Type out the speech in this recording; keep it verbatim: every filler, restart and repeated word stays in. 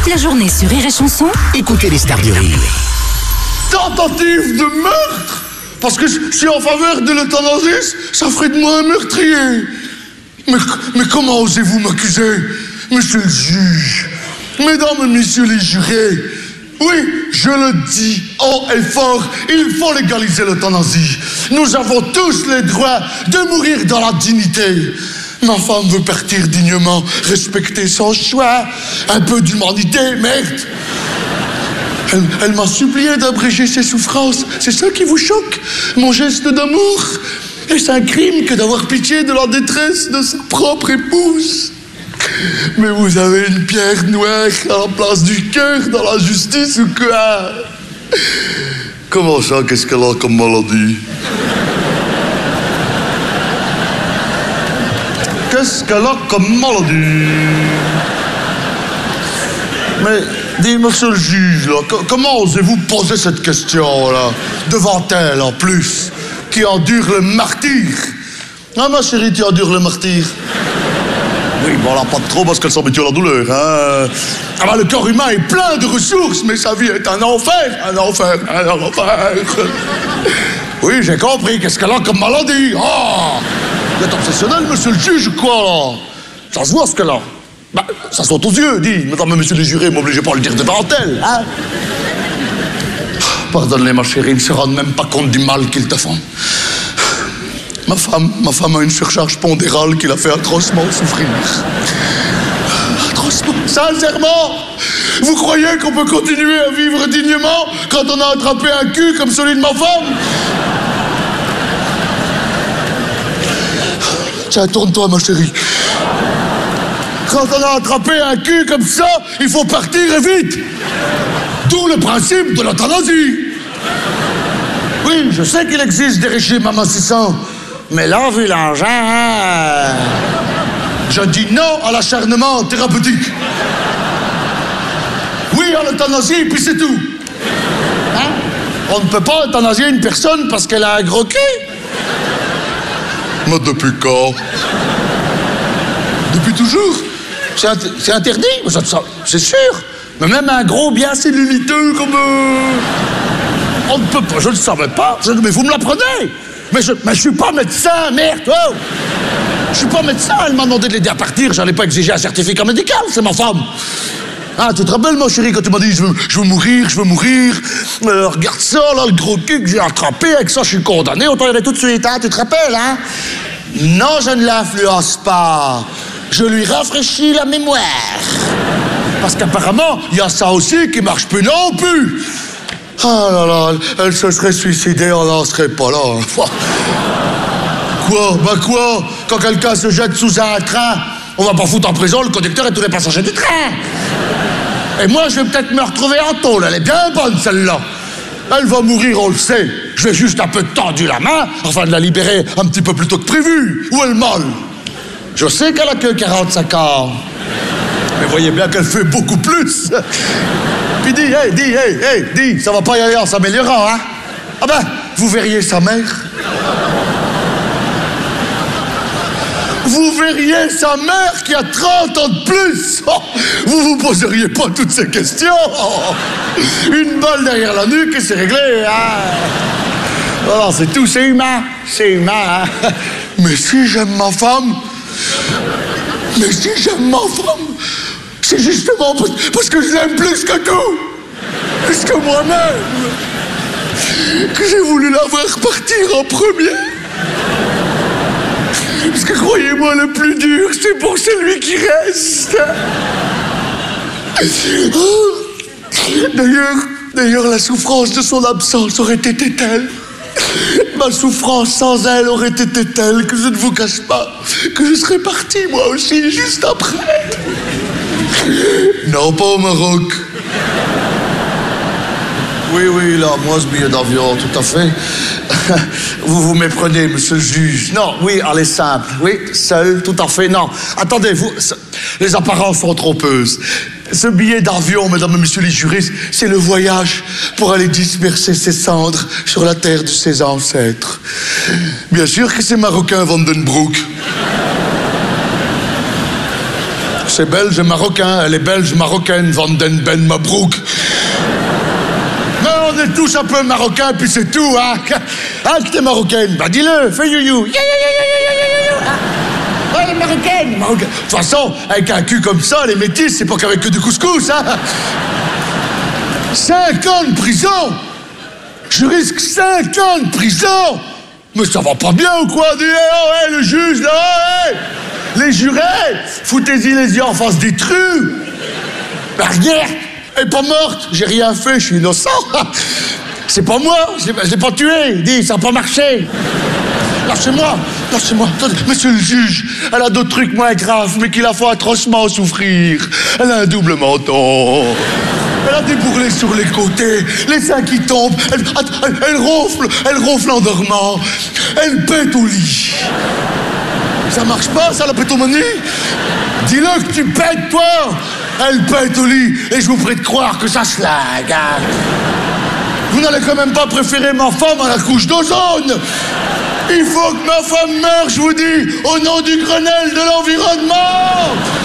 Toute la journée sur Rire et Chanson, Écoutez les stars du rire. Tentative de meurtre? Parce que je suis en faveur de l'euthanasie, ça ferait de moi un meurtrier. Mais, mais comment osez-vous m'accuser, monsieur le juge? Mesdames et messieurs les jurés, oui, je le dis haut et fort, il faut légaliser l'euthanasie. Nous avons tous le droit de mourir dans la dignité. Ma femme veut partir dignement, respecter son choix. Un peu d'humanité, merde. Elle, elle m'a supplié d'abréger ses souffrances. C'est ça qui vous choque, mon geste d'amour? Est-ce un crime que d'avoir pitié de la détresse de sa propre épouse? Mais vous avez une pierre noire à la place du cœur dans la justice ou quoi? Comment ça, qu'est-ce qu'elle a comme maladie? Qu'est-ce qu'elle a comme maladie? Mais, dis, monsieur le juge, là, comment osez-vous poser cette question-là, devant elle, en plus, qui endure le martyre? Ah, ma chérie, tu endures le martyre? Oui, bon, là, pas trop, parce qu'elle s'habitue à la douleur, hein. Ah, bah, le corps humain est plein de ressources, mais sa vie est un enfer, un enfer, un enfer. Oui, j'ai compris, qu'est-ce qu'elle a comme maladie? Oh! Vous êtes obsessionnel, monsieur le juge, ou quoi, là? Ça se voit, ce qu'elle a. Bah, ça saute aux yeux, dis. Madame et monsieur les jurés, m'obligez pas à le dire devant elle, hein? Pardonne-les, ma chérie, ils ne se rendent même pas compte du mal qu'ils te font. Ma femme, ma femme a une surcharge pondérale qui l'a fait atrocement souffrir. Atrocement. Sincèrement, vous croyez qu'on peut continuer à vivre dignement quand on a attrapé un cul comme celui de ma femme? Tiens, tourne-toi, ma chérie. Quand on a attrapé un cul comme ça, il faut partir et vite. D'où le principe de l'euthanasie. Oui, je sais qu'il existe des régimes amincissants, mais là, vu l'engin, hein, je dis non à l'acharnement thérapeutique. Oui à l'euthanasie, puis c'est tout. Hein? On ne peut pas euthanasier une personne parce qu'elle a un gros cul. Mais depuis quand? Depuis toujours? C'est int c'est interdit? C'est sûr. Mais même un gros bien celluliteux comme... Euh... On ne peut pas, je ne le savais pas. Je... Mais vous me l'apprenez. Mais je mais je suis pas médecin, merde. Oh. Je suis pas médecin, elle m'a demandé de l'aider à partir. J'allais pas exiger un certificat médical, c'est ma femme. Ah, tu te rappelles, ma chérie, quand tu m'as dit je veux, je veux mourir, je veux mourir. Euh, regarde ça, là, le gros cul que j'ai attrapé, avec ça, je suis condamné. Autant y aller tout de suite, hein, tu te rappelles, hein? Non, je ne l'influence pas. Je lui rafraîchis la mémoire. Parce qu'apparemment, il y a ça aussi qui marche plus non plus. Ah là là, elle se serait suicidée, on n'en serait pas là. Quoi? Bah quoi? Quand quelqu'un se jette sous un train, on va pas foutre en prison le conducteur et tous les passagers du train. Et moi, je vais peut-être me retrouver en tôle. Elle est bien bonne, celle-là. Elle va mourir, on le sait. Je vais juste un peu tendu la main afin de la libérer un petit peu plus tôt que prévu. Où est le mal? Je sais qu'elle a que quarante-cinq ans. Mais voyez bien qu'elle fait beaucoup plus. Puis dis, hey, dis, hey, hey, dis, ça va pas y aller en s'améliorant, hein? Ah ben, vous verriez sa mère. Vous verriez sa mère qui a trente ans de plus. Oh, vous vous poseriez pas toutes ces questions. Oh, une balle derrière la nuque et c'est réglé, hein? Voilà, c'est tout, c'est humain. C'est humain, hein? Mais si j'aime ma femme... Mais si j'aime ma femme... C'est justement parce que je l'aime plus que tout, plus que moi-même, que j'ai voulu la voir partir en premier. Parce que croyez-moi, le plus dur, c'est pour celui qui reste. D'ailleurs, d'ailleurs, la souffrance de son absence aurait été telle. Ma souffrance sans elle aurait été telle que je ne vous cache pas que je serais parti moi aussi juste après. Non, pas au Maroc. Oui, oui, là, moi, ce billet d'avion, tout à fait. Vous vous méprenez, monsieur le juge. Non, oui, allez, simple. Oui, seul, tout à fait. Non, attendez, vous... Les apparences sont trompeuses. Ce billet d'avion, mesdames et messieurs les jurés, c'est le voyage pour aller disperser ses cendres sur la terre de ses ancêtres. Bien sûr que c'est marocain, Vandenbroek. C'est belge et marocain, elle est belge marocaine, Van den Ben Mabrouk. Mais on est tous un peu marocains, puis c'est tout, hein. Ah, que t'es marocaine, bah dis-le, fais you-you. Ah, elle est marocaine, marocaine. De toute façon, avec un cul comme ça, les métis, c'est pas qu'avec que du couscous, hein. Cinq ans de prison. Je risque cinq ans de prison. Mais ça va pas bien ou quoi? Dis, oh, hey, le juge, là, oh, hey. Les jurés, foutez-y les yeux en face des trus. La rien, elle est pas morte, j'ai rien fait, je suis innocent. C'est pas moi, je l'ai, je l'ai pas tué. Dis, ça a pas marché. Lâchez-moi, lâchez-moi. Monsieur le juge, elle a d'autres trucs moins graves, mais qui la font atrocement souffrir. Elle a un double menton. Elle a des bourrelets sur les côtés, les seins qui tombent. Elle, elle, elle ronfle, elle ronfle en dormant. Elle pète au lit. Ça marche pas, ça, la pétomanie? Dis-le que tu pètes, toi. Elle pète au lit, et je vous prie de croire que ça se lague. Hein. Vous n'allez quand même pas préférer ma femme à la couche d'ozone. Il faut que ma femme meure, je vous dis, au nom du Grenelle de l'environnement.